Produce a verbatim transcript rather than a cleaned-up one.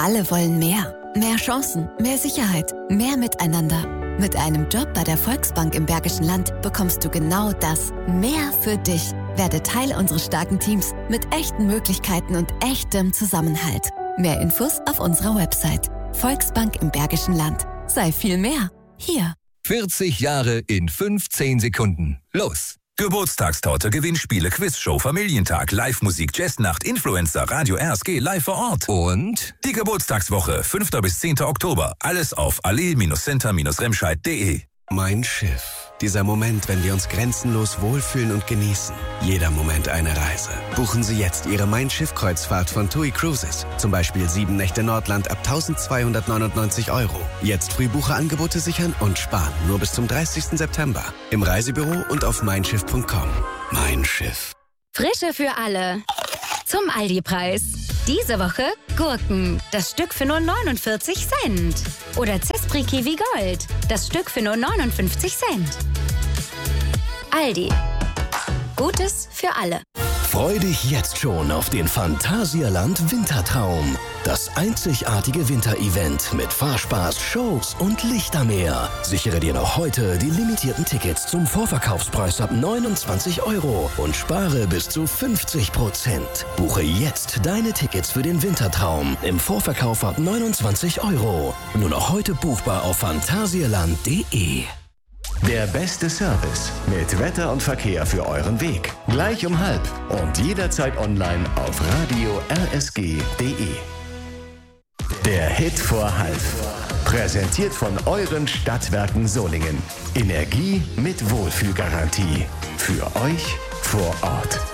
Alle wollen mehr. Mehr Chancen, mehr Sicherheit, mehr Miteinander. Mit einem Job bei der Volksbank im Bergischen Land bekommst du genau das. Mehr für dich. Werde Teil unseres starken Teams mit echten Möglichkeiten und echtem Zusammenhalt. Mehr Infos auf unserer Website. Volksbank im Bergischen Land. Sei viel mehr. Hier. vierzig Jahre in fünfzehn Sekunden. Los! Geburtstagstorte, Gewinnspiele, Quizshow, Familientag, Live-Musik, Jazznacht, Influencer, Radio R S G live vor Ort. Und die Geburtstagswoche, fünfter bis zehnter Oktober. Alles auf allee-center-remscheid punkt de. Mein Schiff. Dieser Moment, wenn wir uns grenzenlos wohlfühlen und genießen. Jeder Moment eine Reise. Buchen Sie jetzt Ihre Mein Schiff-Kreuzfahrt von TUI Cruises. Zum Beispiel sieben Nächte Nordland ab eintausendzweihundertneunundneunzig Euro. Jetzt Frühbucherangebote sichern und sparen. Nur bis zum dreißigsten September. Im Reisebüro und auf mein schiff punkt com. Mein Schiff. Frische für alle. Zum Aldi-Preis. Diese Woche Gurken. Das Stück für nur neunundvierzig Cent. Oder Zespri Kiwi Gold. Das Stück für nur neunundfünfzig Cent. Aldi. Gutes für alle. Freu dich jetzt schon auf den Phantasialand Wintertraum. Das einzigartige Winterevent mit Fahrspaß, Shows und Lichtermeer. Sichere dir noch heute die limitierten Tickets zum Vorverkaufspreis ab neunundzwanzig Euro und spare bis zu fünfzig Prozent. Buche jetzt deine Tickets für den Wintertraum im Vorverkauf ab neunundzwanzig Euro. Nur noch heute buchbar auf phantasialand punkt de. Der beste Service mit Wetter und Verkehr für euren Weg. Gleich um halb und jederzeit online auf radio r s g punkt de. Der Hit vor halb. Präsentiert von euren Stadtwerken Solingen. Energie mit Wohlfühlgarantie. Für euch vor Ort.